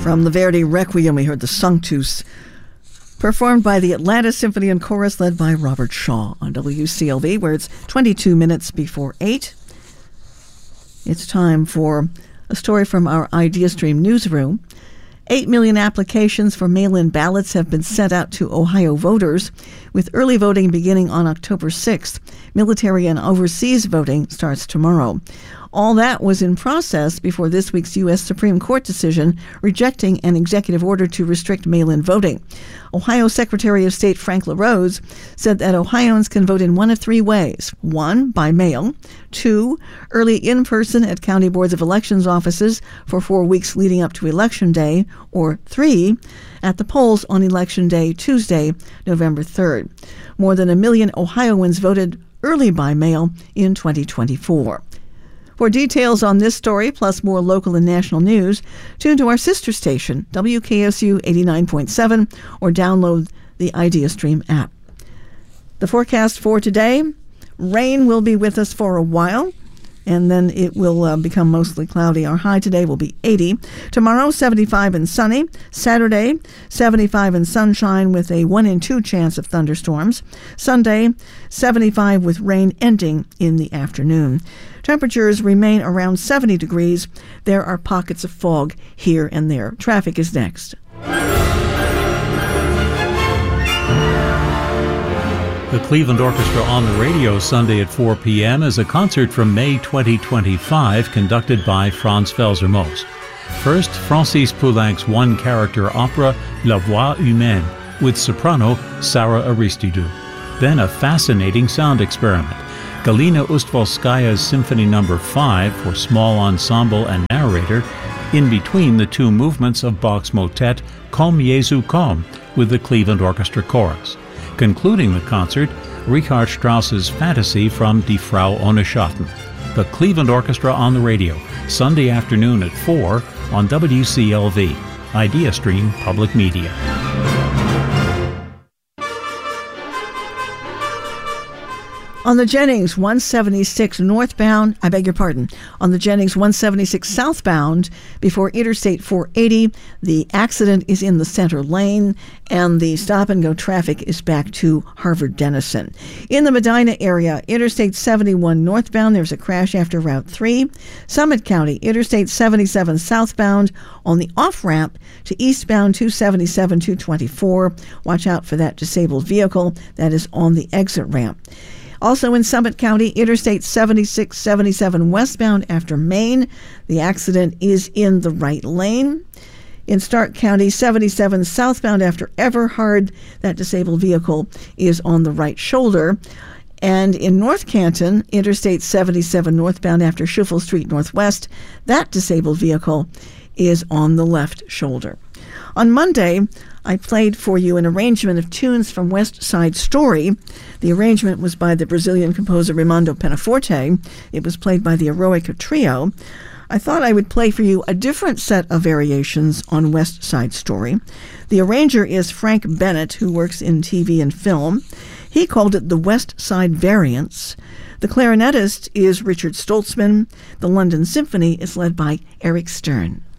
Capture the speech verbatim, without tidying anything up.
From the Verdi Requiem, we heard the Sanctus, performed by the Atlanta Symphony and Chorus, led by Robert Shaw on W C L V, where it's twenty-two minutes before eight. It's time for a story from our IdeaStream newsroom. Eight million applications for mail-in ballots have been sent out to Ohio voters, with early voting beginning on October sixth. Military and overseas voting starts tomorrow. All that was in process before this week's U S Supreme Court decision rejecting an executive order to restrict mail-in voting. Ohio Secretary of State Frank LaRose said that Ohioans can vote in one of three ways. One, by mail. Two, early in-person at county boards of elections offices for four weeks leading up to Election Day. Or three, at the polls on Election Day, Tuesday, November third. More than a million Ohioans voted early by mail in twenty twenty-four. For details on this story, plus more local and national news, tune to our sister station, W K S U eighty-nine point seven, or download the IdeaStream app. The forecast for today, rain will be with us for a while, and then it will uh, become mostly cloudy. Our high today will be eighty. Tomorrow, seventy-five and sunny. Saturday, seventy-five and sunshine with a one in two chance of thunderstorms. Sunday, seventy-five with rain ending in the afternoon. Temperatures remain around seventy degrees. There are pockets of fog here and there. Traffic is next. The Cleveland Orchestra on the Radio Sunday at four p.m. is a concert from May twenty twenty-five conducted by Franz Felser-Most. First, Francis Poulenc's one-character opera La Voix Humaine with soprano Sarah Aristidou. Then a fascinating sound experiment. Galina Ustvalskaya's Symphony Number five for small ensemble and narrator in between the two movements of Bach's motet Komm Jesu komm with the Cleveland Orchestra Chorus. Concluding the concert, Richard Strauss's Fantasy from Die Frau ohne Schatten. The Cleveland Orchestra on the Radio, Sunday afternoon at four on W C L V, IdeaStream Public Media. On the Jennings one seventy-six northbound, I beg your pardon, on the Jennings one seventy-six southbound before Interstate four eighty, the accident is in the center lane and the stop-and-go traffic is back to Harvard-Denison. In the Medina area, Interstate seventy-one northbound, there's a crash after Route three. Summit County, Interstate seventy-seven southbound on the off-ramp to eastbound two seventy-seven two twenty-four. Watch out for that disabled vehicle that is on the exit ramp. Also in Summit County, Interstate seventy-six seventy-seven westbound after Maine. The accident is in the right lane. In Stark County, seventy-seven southbound after Everhard. That disabled vehicle is on the right shoulder. And in North Canton, Interstate seventy-seven northbound after Schiffel Street Northwest. That disabled vehicle is on the left shoulder. On Monday, I played for you an arrangement of tunes from West Side Story. The arrangement was by the Brazilian composer Raimundo Penaforte. It was played by the Eroica Trio. I thought I would play for you a different set of variations on West Side Story. The arranger is Frank Bennett, who works in T V and film. He called it the West Side Variants. The clarinetist is Richard Stoltzman. The London Symphony is led by Eric Stern.